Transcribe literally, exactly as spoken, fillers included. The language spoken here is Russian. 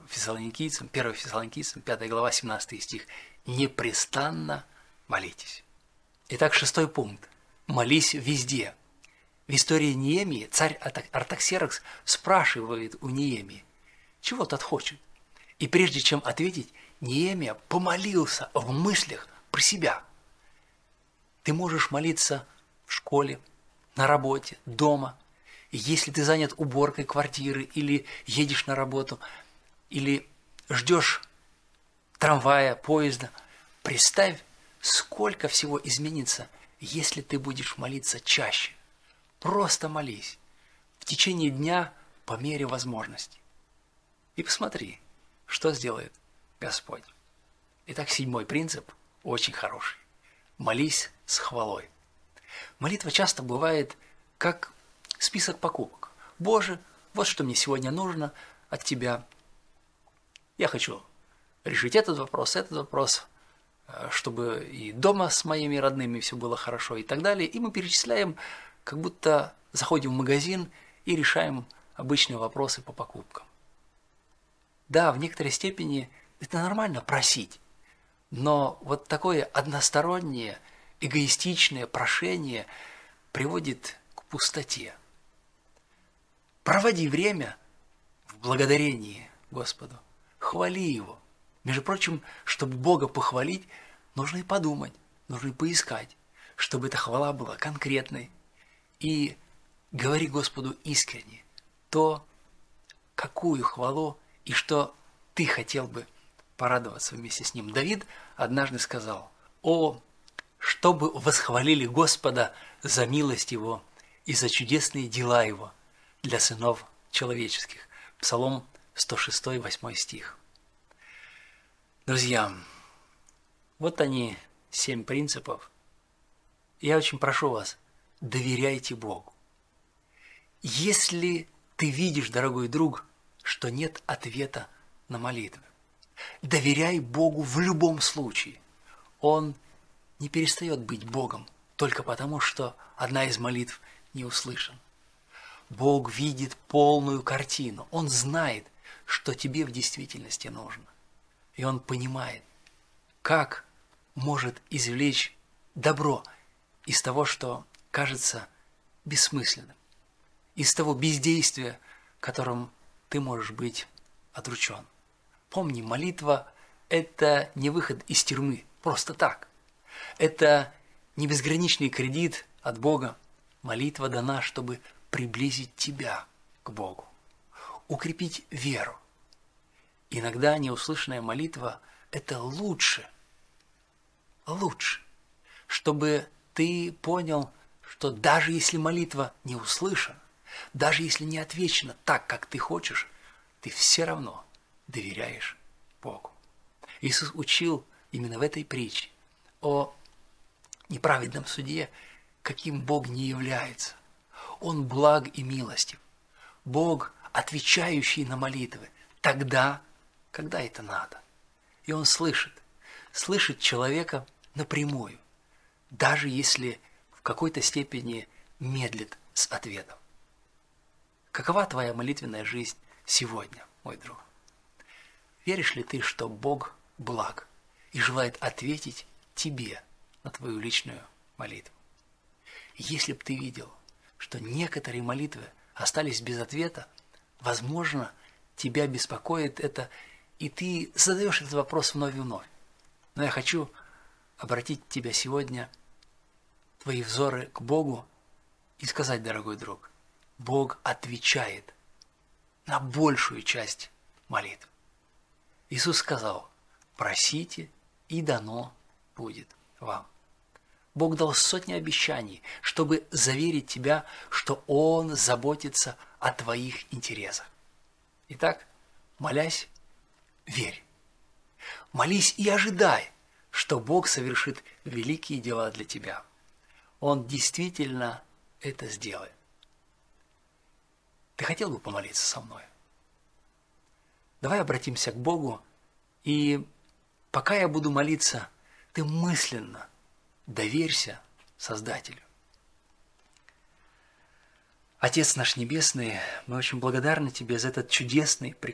Фессалоникийцам, первое Фессалоникийцам, пятая глава, семнадцатый стих. Непрестанно молитесь. Итак, шестой пункт. Молись везде. В истории Неемии царь Артаксеркс спрашивает у Неемии, чего тот хочет. И прежде чем ответить, Неемия помолился в мыслях про себя. Ты можешь молиться в школе, на работе, дома. И если ты занят уборкой квартиры или едешь на работу, или ждешь трамвая, поезда, представь, сколько всего изменится, если ты будешь молиться чаще. Просто молись в течение дня по мере возможности. И посмотри, что сделает Господь. Итак, седьмой принцип очень хороший. Молись с хвалой. Молитва часто бывает как список покупок. Боже, вот что мне сегодня нужно от Тебя. Я хочу решить этот вопрос, этот вопрос, чтобы и дома с моими родными все было хорошо и так далее. И мы перечисляем, как будто заходим в магазин и решаем обычные вопросы по покупкам. Да, в некоторой степени это нормально просить, но вот такое одностороннее, эгоистичное прошение приводит к пустоте. Проводи время в благодарении Господу, хвали Его. Между прочим, чтобы Бога похвалить, нужно и подумать, нужно и поискать, чтобы эта хвала была конкретной. И говори Господу искренне то, какую хвалу и что ты хотел бы порадоваться вместе с Ним. Давид однажды сказал: «О, чтобы восхвалили Господа за милость Его и за чудесные дела Его для сынов человеческих». Псалом сто шесть, восьмой стих. Друзья, вот они, семь принципов. Я очень прошу вас, доверяйте Богу. Если ты видишь, дорогой друг, что нет ответа на молитвы, доверяй Богу в любом случае. Он не перестает быть Богом только потому, что одна из молитв не услышана. Бог видит полную картину. Он знает, что тебе в действительности нужно. И Он понимает, как может извлечь добро из того, что кажется бессмысленным, из того бездействия, которым ты можешь быть отручен. Помни, молитва – это не выход из тюрьмы просто так. Это не безграничный кредит от Бога. Молитва дана, чтобы приблизить тебя к Богу, укрепить веру. Иногда неуслышанная молитва – это лучше, лучше, чтобы ты понял, что даже если молитва не услышана, даже если не отвечена так, как ты хочешь, ты все равно доверяешь Богу. Иисус учил именно в этой притче о неправедном суде, каким Бог не является. Он благ и милостив. Бог, отвечающий на молитвы тогда, когда это надо. И Он слышит, слышит человека напрямую, даже если в какой-то степени медлит с ответом. Какова твоя молитвенная жизнь сегодня, мой друг? Веришь ли ты, что Бог благ и желает ответить тебе на твою личную молитву? Если бы ты видел, что некоторые молитвы остались без ответа, возможно, тебя беспокоит это, и ты задаешь этот вопрос вновь и вновь. Но я хочу обратить тебя сегодня, твои взоры к Богу и сказать, дорогой друг, Бог отвечает на большую часть молитв. Иисус сказал: просите, и дано будет вам. Бог дал сотни обещаний, чтобы заверить тебя, что Он заботится о твоих интересах. Итак, молясь, верь. Молись и ожидай, что Бог совершит великие дела для тебя. Он действительно это сделает. Ты хотел бы помолиться со мной? Давай обратимся к Богу, и пока я буду молиться, ты мысленно доверься Создателю. Отец наш Небесный, мы очень благодарны Тебе за этот чудесный,